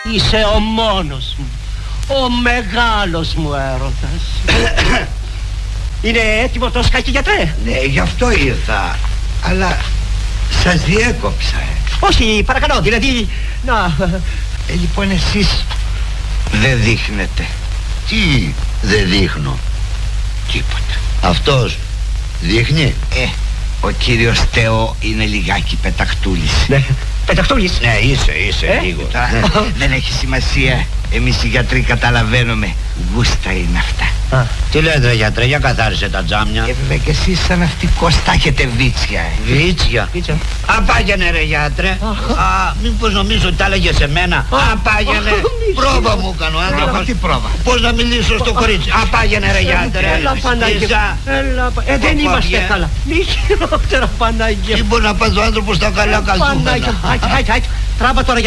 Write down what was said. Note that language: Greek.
Είσαι ο μόνος μου, ο μεγάλος μου έρωτας. Είναι έτοιμο το σκάκι, γιατρέ? Ναι, γι' αυτό ήρθα. Αλλά σας διέκοψα. Όχι, παρακαλώ, δηλαδή να... Λοιπόν, εσείς δεν δείχνετε. Τι δεν δείχνω? Τίποτα. Αυτός δείχνει? Ο κύριος Θεό είναι λιγάκι πεταχτούλης. Ναι, πεταχτούλης. Ναι, είσαι λίγο. Τώρα, δεν έχει σημασία. Εμείς οι γιατροί καταλαβαίνουμε. Γούστα είναι αυτά. Τι λέτε γιατρέ, για καθάρισε τα τζάμια. Βέβαια και εσείς σαν ναυτικός τα έχετε βίτσια. Βίτσια? Απάγαινε ρε γιατρέ. Μήπως νομίζω ότι τα έλεγε σε μένα? Απάγαινε. Πρόβα μου κάνω άνθρωπος. Τι πρόβα? Πώς να μιλήσω στο κορίτσι? Απάγαινε ρε γιατρέ. Έλα Παναγία. Δεν είμαστε καλά. Μη χειρότερα Παναγία. Τι μπορεί να πας ο άνθρωπος στα καλά καλσούμενα? Τράβα τώρα.